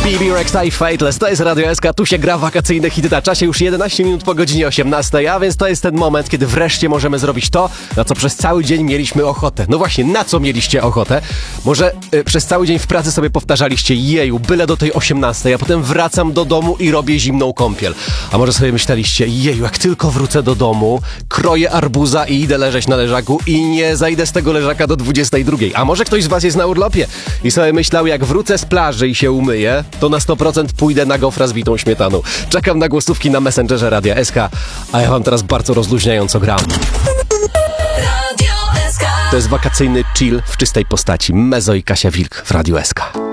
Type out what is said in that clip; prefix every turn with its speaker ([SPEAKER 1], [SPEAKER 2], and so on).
[SPEAKER 1] BB Rexa i Fateless, to jest Radio SK, tu się gra wakacyjne hity na czasie, już 11 minut po godzinie 18, a więc to jest ten moment, kiedy wreszcie możemy zrobić to, na co przez cały dzień mieliśmy ochotę. No właśnie, na co mieliście ochotę? Może przez cały dzień w pracy sobie powtarzaliście, jeju, byle do tej 18, a potem wracam do domu i robię zimną kąpiel. A może sobie myśleliście, jeju, jak tylko wrócę do domu, kroję arbuza i idę leżeć na leżaku i nie zajdę z tego leżaka do 22. A może ktoś z was jest na urlopie i sobie myślał, jak wrócę z plaży i się umyję, to na 100% pójdę na gofra z bitą śmietaną. Czekam na głosówki na Messengerze Radia SK, a ja wam teraz bardzo rozluźniająco gram. To jest wakacyjny chill w czystej postaci. Mezo i Kasia Wilk w Radiu SK.